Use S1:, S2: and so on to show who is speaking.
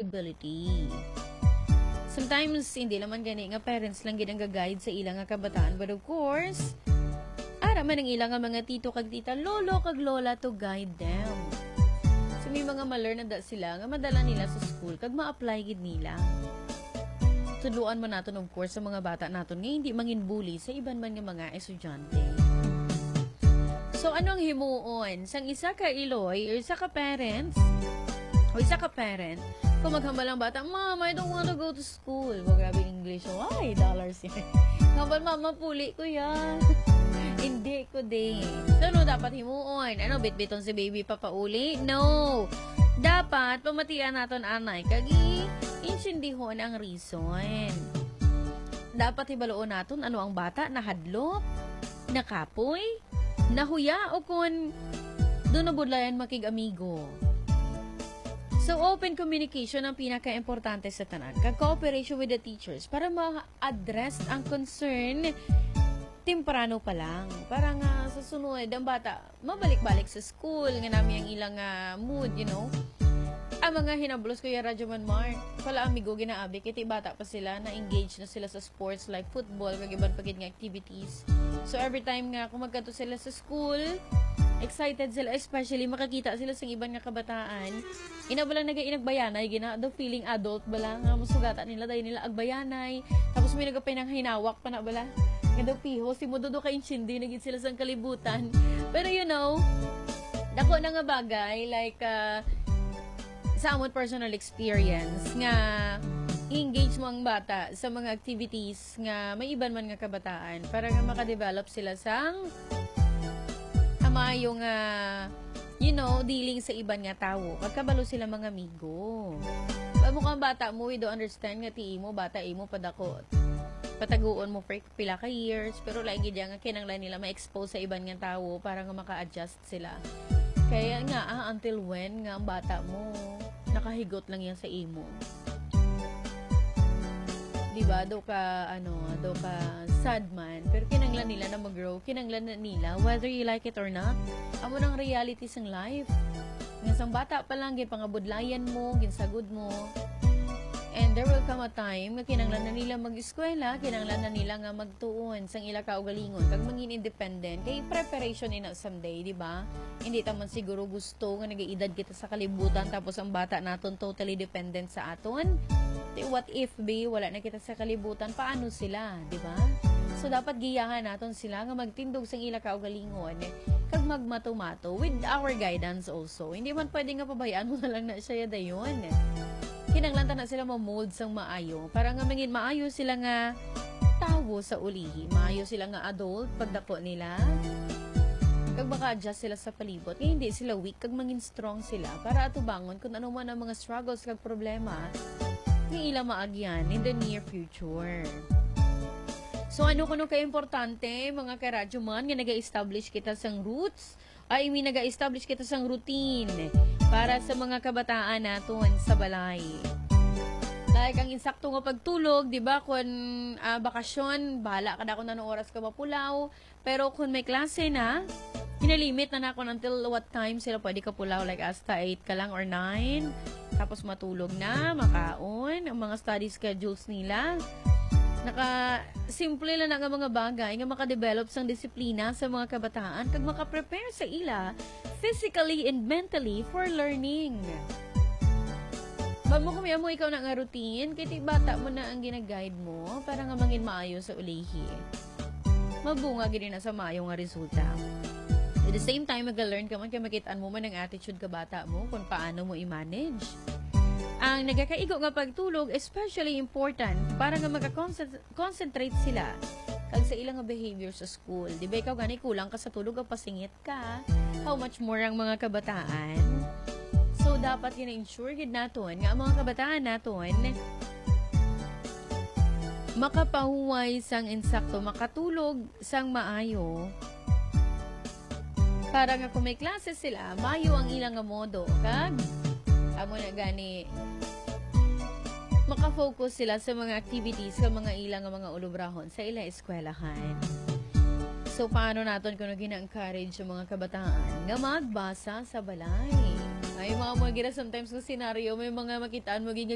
S1: responsibility. Sometimes, hindi naman gani nga parents lang gid ang guide sa ilang nga kabataan. But of course, ara man ang ilang nga mga tito kag tita, lolo kag lola to guide them. So, may mga ma-learn na sila nga madala nila sa school kag ma-apply gid nila. Tuluan man natin of course sa mga bata naton nga hindi mangin bully sa iban man nga mga estudyante. So, ano ang himuon? Sang isa ka iloy or isa ka parents o isa ka parent, kung maghambal ang bata, Mom, I don't want to go to school. Wag grabe English. Why? Dollars yan. Ngabal, Mama, puli ko yan. Hindi ko din. So, no, dapat himuon. Ano, bit-biton si baby papauli? No. Dapat, pamatian naton anay. Kagi, insindihon ang reason. Dapat hibaloon naton ano ang bata na hadlok, nakapoy, nahuya, o kung doon na budlayan makig-amigo. So, open communication ang pinaka-importante sa tanan. Kag-cooperation with the teachers para ma-address ang concern temprano pa lang. Para nga sa sunod, ang bata mabalik-balik sa school, nga namin ang ilang mood, you know. Ang mga hinablos ko yung Radyo Manmar, pala amigo ginaabi, kiti bata pa sila, na-engage na sila sa sports like football, kag ibang pagid nga activities. So, every time nga kung magkanto sila sa school, excited sila, especially makakita sila sa ibang nga kabataan. Inabalang nag-inagbayanay, daw feeling adult bala nga masugatan nila, dahil nila agbayanay. Tapos may nagapay ng hinawak pa na bala. Nga daw piho, si Mudodo ka insindi, naging sila sa kalibutan. Pero you know, dako na nga bagay, like, sa amon personal experience, nga engage mo ang bata sa mga activities nga may iban man nga kabataan para nga makadevelop sila sang yung you know, dealing sa iban nga tao. Pagkabalo sila mga amigo. Mukhang bata mo, we don't understand nga ti mo, bata imo padakot. Pataguon mo for pila ka years, pero lagi diyan nga kinanglan nila ma-expose sa iban nga tao para nga maka-adjust sila. Kaya nga, until when nga ang bata mo, nakahigot lang yan sa imo. Diba? Daw ka sad man. Pero kinanglan nila na mag-grow. Kinanglan na nila, whether you like it or not. Amo ng realities ng life. Ngasang bata pa lang, gipangabudlayan mo, ginsagod mo. And there will come a time, nga kinanglan na nila mag-eskwela, kinanglan na nila nga magtuon sang ila kaugalingon, kag mangin independent, kay preparation in someday, di ba? Hindi taman siguro gusto nga nag-iedad kita sa kalibutan, tapos ang bata naton totally dependent sa aton. What if, wala na kita sa kalibutan, paano sila, di ba? So, dapat giyahan naton sila nga magtindog sang ila kaugalingon, kag magmato-mato, with our guidance also. Hindi man pwede nga pabayaan mo na lang na siya dayon. Kinanglanta na sila ma-mold sang maayo. Para nga mangin maayo sila nga tawo sa ulihi. Maayo sila nga adult pagdako nila. Kag maka-adjust sila sa palibot. Kaya hindi sila weak. Kag mangin strong sila. Para atubangon kung ano man ang mga struggles kag problema. Nga ila maagyan in the near future. So ano kuno ka-importante mga karadyo man nga nag-establish kita sang roots. Nag-establish kita sang routine para sa mga kabataan naton sa balay. Like, ang insakto nga pagtulog, di ba? Kung bakasyon, bahala ka na kung anong oras ka mapulaw. Pero kung may klase na, pinalimit na kung until what time sila pwede ka pulaw. Like, hasta 8 ka lang or 9. Tapos matulog na, makaon, ang mga study schedules nila. Simple lang nga mga bagay nga makadevelop sang disiplina sa mga kabataan kag makaprepare sa ila physically and mentally for learning. Mo kung mo ikaw na nga routine, kaya bata mo na ang ginaguide mo para nga mangin maayo sa ulihi. Mabunga gini na sa maayo nga resulta. At the same time, mag-learn ka man kaya makitaan mo man ang attitude ka bata mo kung paano mo i-manage. Ang nagakaigo nga pagtulog, especially important para nga maka-concentrate sila kag sa ilang behavior sa school. Di ba ikaw gani kulang ka sa tulog, pasingit ka? How much more ang mga kabataan? So, dapat yun ensure gid naton nga ang mga kabataan naton makapahuway sang insakto, makatulog sang maayo. Para nga kung may klase sila, maayo ang ilang nga modo. Kag amo na gani makafocus sila sa mga activities sa mga ilang nga mga ulubrahon sa ilang eskwelahan. So, paano naton kung gina-encourage sa mga kabataan nga magbasa sa balay? Ay, mga sometimes sa senaryo, may mga makitaan mo